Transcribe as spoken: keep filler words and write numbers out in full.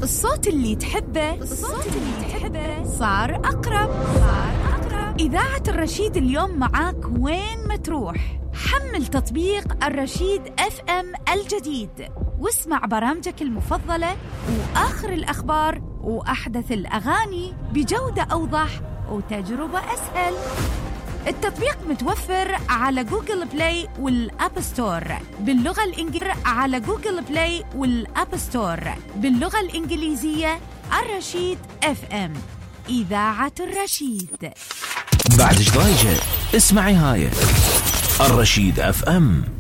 الصوت اللي تحبه الصوت اللي تحبه صار أقرب صار أقرب. إذاعة الرشيد اليوم معاك وين ما تروح. حمل تطبيق الرشيد اف ام الجديد واسمع برامجك المفضلة وآخر الأخبار وأحدث الأغاني بجودة أوضح وتجربة أسهل. التطبيق متوفر على جوجل بلاي والأب ستور باللغة الإنجليزية على جوجل بلاي والأب ستور باللغة الإنجليزية. الرشيد اف ام، إذاعة الرشيد. بعد ايش ضايجة اسمعي هاي الرشيد اف ام.